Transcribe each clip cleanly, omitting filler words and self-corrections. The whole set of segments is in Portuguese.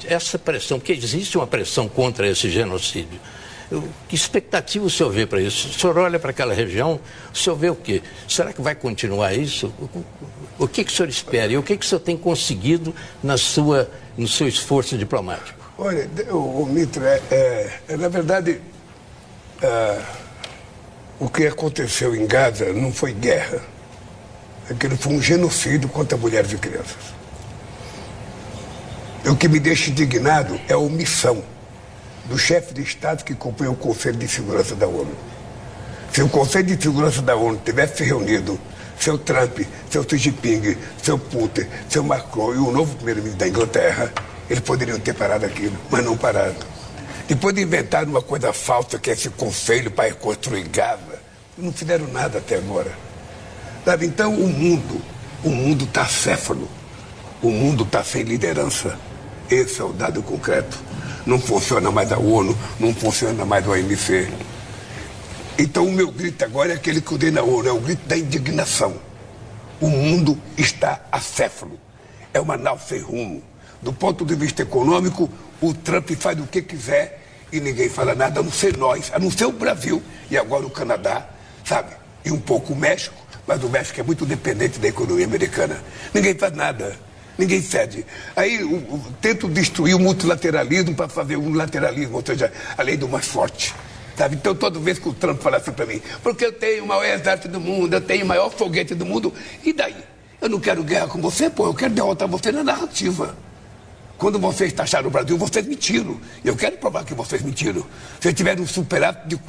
essa pressão, porque existe uma pressão contra esse genocídio. Que expectativa o senhor vê para isso? O senhor olha para aquela região, o senhor vê o quê? Será que vai continuar isso? O que o senhor espera? E o que o senhor tem conseguido no seu esforço diplomático? Olha, o Mitra, na verdade, o que aconteceu em Gaza não foi guerra. Aquilo foi um genocídio contra mulheres e crianças. O que me deixa indignado é a omissão do chefe de Estado que compõe o Conselho de Segurança da ONU. Se o Conselho de Segurança da ONU tivesse reunido seu Trump, seu Xi Jinping, seu Putin, seu Macron e o novo primeiro-ministro da Inglaterra, eles poderiam ter parado aquilo, mas não pararam. Depois de inventar uma coisa falsa, que é esse conselho para reconstruir Gaza, não fizeram nada até agora. Sabe? Então o mundo está acéfalo, o mundo está sem liderança. Esse é o dado concreto. Não funciona mais a ONU, não funciona mais a OMC. Então o meu grito agora é aquele que eu dei na ONU, é o grito da indignação. O mundo está acéfalo, é uma nau sem rumo. Do ponto de vista econômico, o Trump faz o que quiser e ninguém fala nada, a não ser nós, a não ser o Brasil e agora o Canadá, sabe? E um pouco o México, mas o México é muito dependente da economia americana. Ninguém faz nada. Ninguém cede. Aí tento destruir o multilateralismo para fazer o unilateralismo, ou seja, a lei do mais forte. Sabe? Então, toda vez que o Trump fala assim para mim, porque eu tenho o maior exército do mundo, eu tenho o maior foguete do mundo, e daí? Eu não quero guerra com você, pô, eu quero derrotar você na narrativa. Quando vocês taxaram o Brasil, vocês mentiram. Eu quero provar que vocês mentiram. Vocês tiveram um superávit de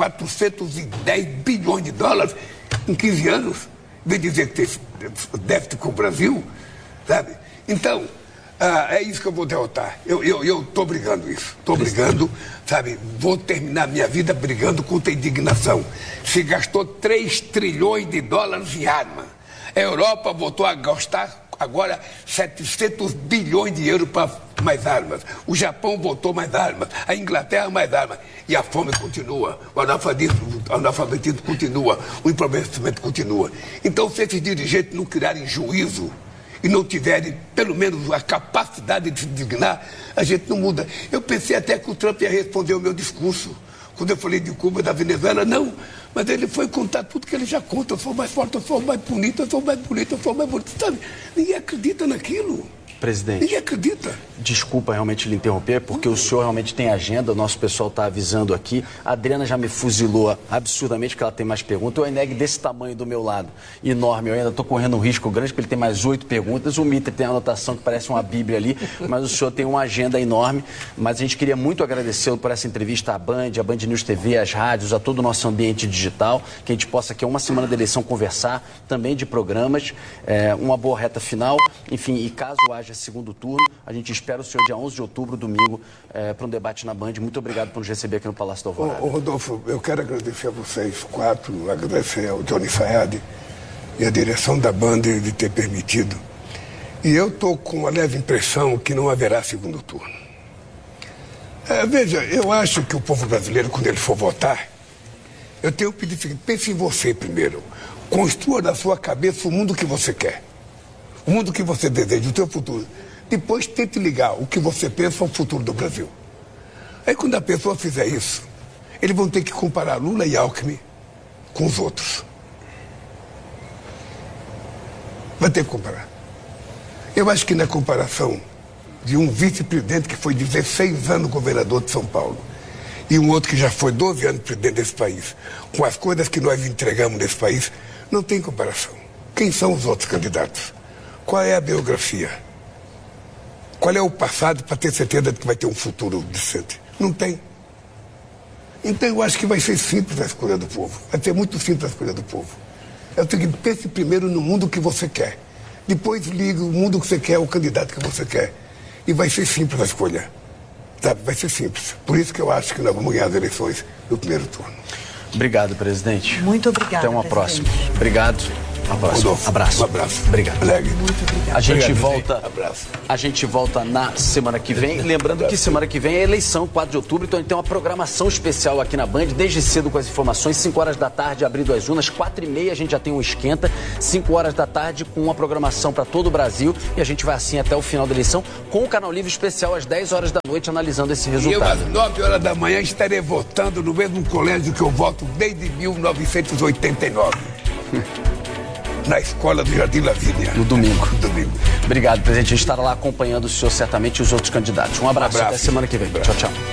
410 bilhões de dólares em 15 anos. Vem dizer que tem déficit com o Brasil, sabe? Então, é isso que eu vou derrotar. Eu estou brigando isso. Estou brigando, sabe? Vou terminar minha vida brigando contra a indignação. Se gastou 3 trilhões de dólares em arma. A Europa voltou a gastar agora 700 bilhões de euros para mais armas. O Japão voltou mais armas. A Inglaterra mais armas. E a fome continua. O analfabetismo continua. O empobrecimento continua. Então, se esses dirigentes não criarem juízo e não tiverem, pelo menos, a capacidade de se indignar, a gente não muda. Eu pensei até que o Trump ia responder o meu discurso. Quando eu falei de Cuba, da Venezuela, não. Mas ele foi contar tudo que ele já conta. Eu sou mais forte, eu sou mais bonito, eu sou mais bonito, eu sou mais bonito. Sabe? Ninguém acredita naquilo. Presidente, ninguém acredita. Desculpa realmente lhe interromper, porque o senhor realmente tem agenda, o nosso pessoal está avisando aqui. A Adriana já me fuzilou absurdamente, porque ela tem mais perguntas. O Eneg desse tamanho do meu lado, enorme, eu ainda estou correndo um risco grande, porque ele tem mais 8 perguntas. O Mitre tem a anotação que parece uma bíblia ali, mas o senhor tem uma agenda enorme. Mas a gente queria muito agradecê-lo por essa entrevista à Band, à Band News TV, às rádios, a todo o nosso ambiente digital, que a gente possa aqui, a uma semana da eleição, conversar também de programas, uma boa reta final, enfim, e caso haja segundo turno, a gente espera o senhor dia 11 de outubro, domingo, para um debate na Band. Muito obrigado por nos receber aqui no Palácio do Alvorada. Rodolfo, eu quero agradecer a vocês 4, agradecer ao Johnny Sayad e a direção da Band de ter permitido. E eu estou com a leve impressão que não haverá segundo turno. Veja, eu acho que o povo brasileiro, quando ele for votar, eu tenho que pedir, pense em você primeiro. Construa na sua cabeça o mundo que você quer. O mundo que você deseja, o seu futuro. Depois tente ligar o que você pensa ao futuro do Brasil. Aí quando a pessoa fizer isso, eles vão ter que comparar Lula e Alckmin com os outros. Vai ter que comparar. Eu acho que na comparação de um vice-presidente que foi 16 anos governador de São Paulo e um outro que já foi 12 anos presidente desse país, com as coisas que nós entregamos nesse país, não tem comparação. Quem são os outros candidatos? Qual é a biografia? Qual é o passado para ter certeza de que vai ter um futuro decente? Não tem. Então eu acho que vai ser simples a escolha do povo. Vai ser muito simples a escolha do povo. É o seguinte, pense primeiro no mundo que você quer. Depois liga o mundo que você quer, o candidato que você quer. E vai ser simples a escolha. Sabe? Vai ser simples. Por isso que eu acho que nós vamos ganhar as eleições no primeiro turno. Obrigado, presidente. Muito obrigada, Até uma próxima. Obrigado. A próxima. Rodolfo, Abraço. Um abraço. Obrigado. Alegre. Muito obrigada. A gente Obrigado, volta. gente. Abraço. A gente volta na semana que vem. Lembrando que semana que vem é eleição, 4 de outubro. Então a gente tem uma programação especial aqui na Band, desde cedo com as informações. 5 horas da tarde, abrindo as urnas. 4h30 a gente já tem um esquenta. 5 horas da tarde com uma programação para todo o Brasil. E a gente vai assim até o final da eleição com o Canal Livre Especial às 10 horas da noite analisando esse E eu, resultado. às 9 horas da manhã, estarei votando no mesmo colégio que eu voto desde 1989. Na escola do Jardim Lavínia. No domingo. Domingo. Obrigado, presidente. A gente estará lá acompanhando o senhor certamente e os outros candidatos. Um abraço. Até semana que vem. Tchau, tchau.